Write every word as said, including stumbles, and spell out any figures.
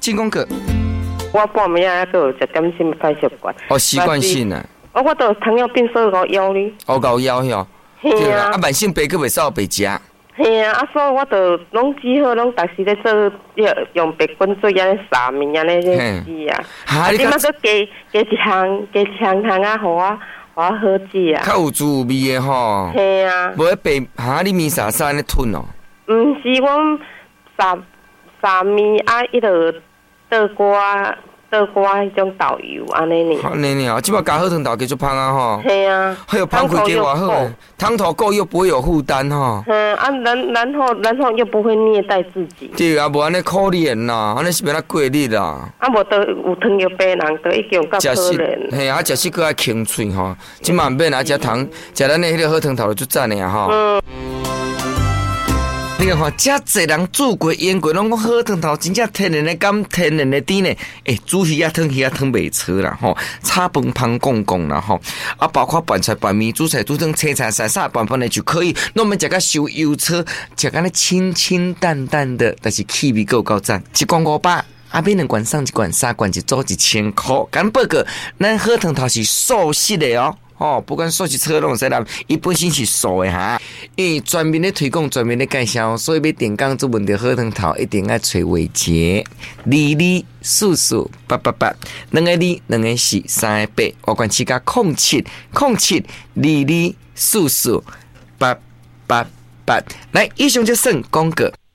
进讲过。 我半暝啊，都有食点心歹习惯。 哦，习惯性啊。 哦，我都糖尿病所以我腰哩。 哦，高腰哟。 嘿啊。 啊，慢性病佫袂使白食。 嘿啊，啊，所以我都拢只好拢逐时咧做用白滚水安尼撒面安尼咧煮啊。啊，你嘛佫加加一项加一项糖啊，互我互我好食啊。 较有滋有味的吼。 嘿啊。 无迄白哈，你面撒撒安尼吞哦。 毋是，阮撒撒面啊，伊就倒瓜。倒瓜迄种豆油安尼呢？ 安尼呢？哦，即摆加好汤头叫做芳啊吼。 系啊。 还有芳开给我好，汤头够又不会有负担吼。 嗯啊，然然后然后又不会虐待自己。 对啊，无安尼可怜啦，安尼是免那过日啦。 啊，无都有糖尿病人都已经够可怜。 嘿啊，食食个爱清脆吼，即嘛毋免啊食糖，食咱的迄个好汤头就赞的啊吼。嗯。你看吼，遮侪人煮过、腌过，拢讲好汤头，真正天然的甘、天然的甜呢。诶，煮鱼啊汤、鱼啊汤袂错啦吼，炒饭芳公公啦吼，啊，包括拌菜、拌面、煮菜、煮汤、青菜、晒晒拌饭的就可以。那我们食个烧油车，食个呢清清淡淡的，但是气味够够赞。一罐五百，啊，买两罐送一罐，三罐一组一千块。敢报告，咱好汤头是素食的哦。哦，不管素食车拢使啦，伊本身是素的哈，因为专门咧推广、专门咧介绍，所以要点讲做问题好汤头，一定要找伟杰、二二四四八八八，两个二、两个四、三个八，我管七加空七空七二二四四八八八。来，以上就算广告。